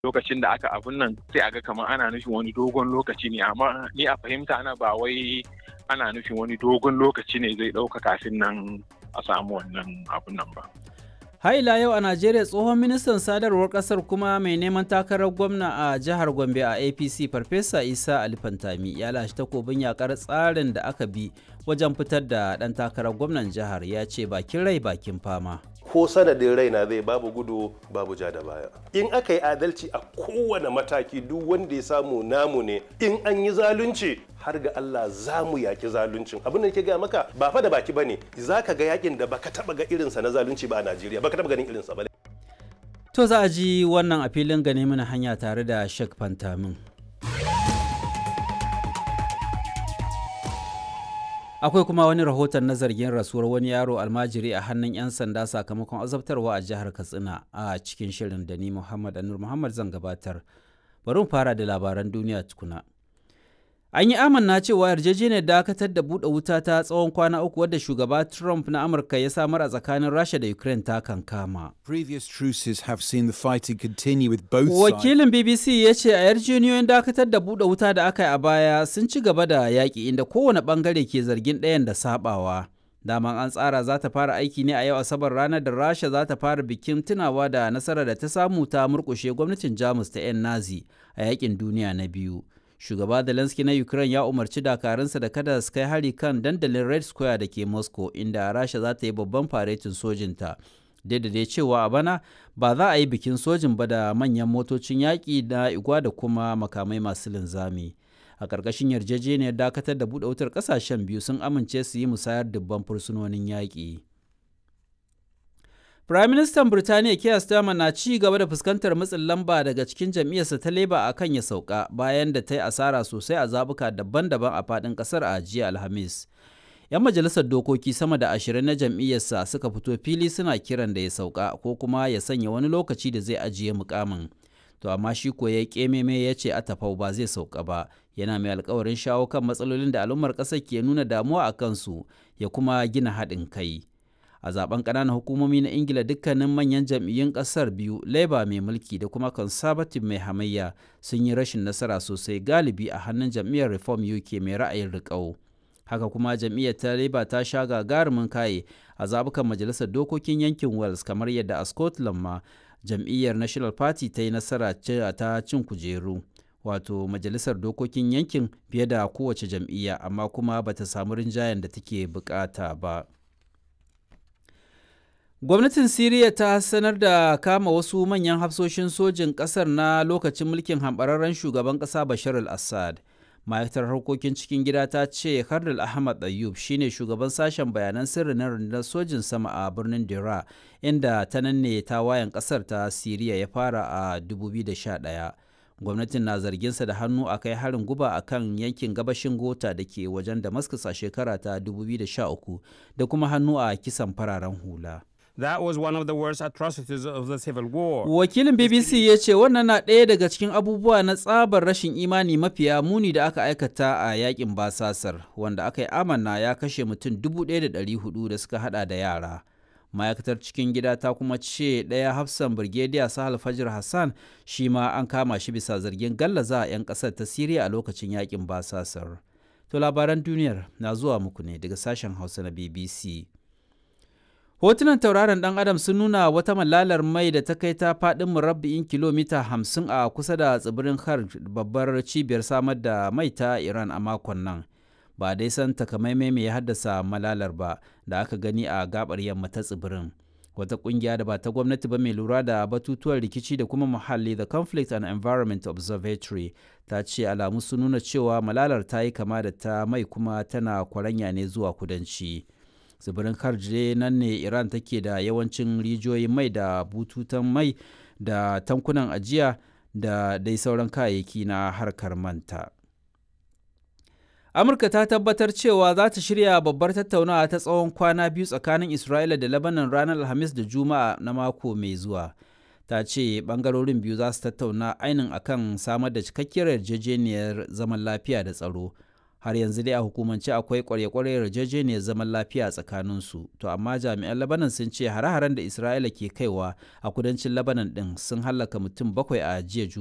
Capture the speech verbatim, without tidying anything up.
lokacin da aka abun nan sai a ga kamar ana nufin wani dogon lokaci ne, amma ni a fahimta na ba wai ana nufin wani dogon lokaci ne zai ɗauka kafin nan a samu wannan abun nan ba. Haila yau a Najeriya tsohon ministan sadarwar kasar kuma mai neman takarar gwamna a jihar Gombe a A P C Farfesa Isa Ali Fantami ya lashe takobin yakar tsarin da aka bi wajen fitar da ɗan takarar gwamnan jihar, ya ce bakin rai bakin fama. Ko sanadin raina zai babu gudu babu ja da baya. In aka yi adalci a kowane mataki duk wanda ya samu namu ne, in an yi zalunci har ga Allah za mu yaki zaluncin. Abin da ke gaya maka ba fa da baki bane, za ka ga yakin da baka taba ga irinsa na zalunci ba a Najeriya, baka taba ganin irinsa ba. To za a ji wannan a filin gane mana hanya tare da Sheikh Fantamin. Akwai kuma wani rahoton na zargin rasuwar wani yaro almajiri a hannun 'yan sanda sakamakon azabtarwa a jihar Katsina a cikin shirin da ni Muhammad Anur Muhammad zan gabatar. Bari mu fara da labaran duniya tukuna. An yi amanna cewa yarjejeniyar dakatar da buɗe wuta ta tsawon kwana uku wadda shugaba Trump na Amurka ya samar a tsakanin Rasha da Ukraine ta kankama. Previous truces have seen the fighting continue with both sides. Wakilin B B C ya ce a yarjejeniyoyin dakatar da buɗe wuta da aka yi a baya sun ci gaba da yaƙi inda kowane ɓangare ke zargin ɗayan da saɓawa. Daman an tsara za ta fara aiki ne a yau Asabar, ranar da Rasha za ta fara bikin tunawa da nasarar da ta samu ta murƙushe gwamnatin Jamus ta 'yan Nazi a yaƙin duniya na biyu. Shugaba Zelensky na Ukraine ya umarci dakarunsa da kada su kai hari kan dandalin Red Square da ke Moscow, inda Rasha za ta yi babban faretin sojinta. Daidai cewa a bana ba za a yi bikin sojin ba da manyan motocin yaƙi na igwa da kuma makamai masu linzami. A ƙarƙashin yarjejeniyar dakatar da buɗe wutar, ƙasashen biyu sun amince su yi musayar dubban fursunonin yaƙi. Firaministan Birtaniya Keir Starmer na ci gaba da fuskantar matsin lamba daga cikin jam'iyyarsa ta Labour a kan ya sauka bayan da ta yi asara sosai a zaɓuka daban-daban a faɗin ƙasar a jiya Alhamis. 'Yan majalisar dokoki sama da ashirin na jam'iyyarsa suka fito fili suna kiran da ya sauka ko kuma ya sanya wani lokaci da zai ajiye mukamin. To amma shi ko ya ƙememe ya ce atafau ba zai sauka ba, yana mai alkawarin shawo kan matsalolin da al'ummar ƙasar ke nuna damuwa a kansu ya kuma gina haɗin kai. A zaben ƙananan hukumomi na Ingila, dukkanin manyan jam'iyyun ƙasar biyu, Labour mai mulki da kuma Conservative mai hamayya, sun yi rashin nasara sosai galibi a hannun jam'iyyar Reform U K mai ra'ayin riƙau. Haka kuma jam'iyyar ta Labour ta sha gagarumin kaye a zabukan majalisar dokokin yankin Wales, kamar yadda a Scotland ma jam'iyyar National Party ta yi nasara ta cin kujeru, wato majalisar dokokin yankin fiye da kowace jam'iyya, amma kuma bata samu rinjayen da take bukata ba. Gwamnatin Siriya ta sanar da kama wasu manyan hafsoshin sojin ƙasar na lokacin mulkin hamɓararren shugaban ƙasa Bashar al-Assad. Ma'aikatar harkokin cikin gida ta ce Kardal Ahmad Ayyub shine shugaban sashen bayanan sirri na rundunar sojin sama a birnin Dera, inda ta nan ne tawayen ƙasar ta Siriya ya fara a dubu biyu da sha ɗaya. Gwamnatin na zarginsa da hannu a kai harin guba a kan yankin gabashin Gota da ke wajen Damascus a shekara ta dubu biyu da sha uku da kuma hannu a kisan fararen hula. That was one of the worst atrocities of the civil war. Wakilin B B C ya ce wannan na ɗaya daga cikin abubuwa na tsabar rashin imani mafiya muni da aka aikata a yakin basasar, wanda aka yi amanna ya kashe mutum dubu ɗaya da ɗari hudu da suka hada da yara. Ma'aikatar cikin gida ta kuma ce ɗaya hafsan Birgediya Sahal Fajr Hassan shi ma an kama shi bisa zargin gallaza a 'yan ƙasar ta Siriya a lokacin yakin basasar. To labaran duniyar na zuwa muku ne daga sashen Hausa na B B C. Hotunan tauraron ɗan Adam sun nuna wata malalar mai da ta kai ta faɗin murabba'in kilomita hamsin a kusa da tsibirin Har, babbar cibiyar samar da mai ta Iran a makon nan. Ba dai san takamaimai mai ya haddasa malalar ba da aka gani a gabar yamma ta tsibirin. Wata ƙungiya da ba ta gwamnati ba mai lura da batutuwan rikici da kuma muhalli, the Conflict and Environment Observatory, ta ce alamu sun nuna cewa malalar ta yi kama da ta mai kuma tana kwaranya ne zuwa kudanci. Tsibirin Karje nan ne Iran take da yawancin rijiyoyin mai da bututun mai da tankunan ajiya da dai sauran kayayyaki na harkar manta. Amurka ta tabbatar cewa za ta shirya babbar tattaunawa ta tsawon kwana biyu tsakanin Isra'ila da Lebanon ranar Alhamis da Juma'a na mako mai zuwa. Ta ce ɓangarorin biyu za su tattauna ainin akan samar da cikakkiyar yarjejeniyar zaman lafiya da tsaro. har yanzu dai a hukumance akwai kwarya-kwaryar yarjejeniyar zaman lafiya tsakaninsu, to amma jami'an Lebanon sun ce hare-haren da Isra'ila ke kaiwa a kudancin Lebanon din sun hallaka mutum bakwai a jiya Juma'a.